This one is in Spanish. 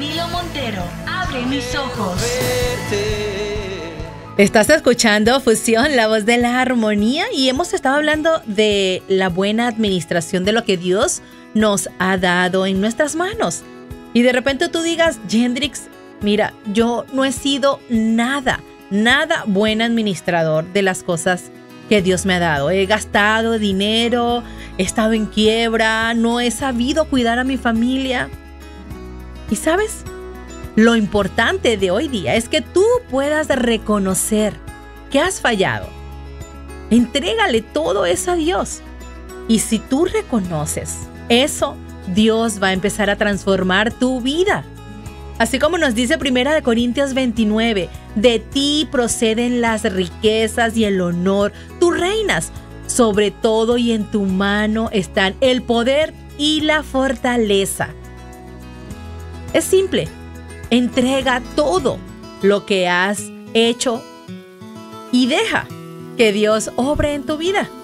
Danilo Montero, abre mis ojos. Estás escuchando Fusión, la voz de la armonía, y hemos estado hablando de la buena administración de lo que Dios nos ha dado en nuestras manos. Y de repente tú digas, Yendrix, mira, yo no he sido nada buen administrador de las cosas que Dios me ha dado. He gastado dinero, he estado en quiebra, no he sabido cuidar a mi familia. ¿Y sabes? Lo importante de hoy día es que tú puedas reconocer que has fallado. Entrégale todo eso a Dios. Y si tú reconoces eso, Dios va a empezar a transformar tu vida. Así como nos dice 1 Corintios 29, de ti proceden las riquezas y el honor. Tú reinas sobre todo y en tu mano están el poder y la fortaleza. Es simple. Entrega todo lo que has hecho y deja que Dios obre en tu vida.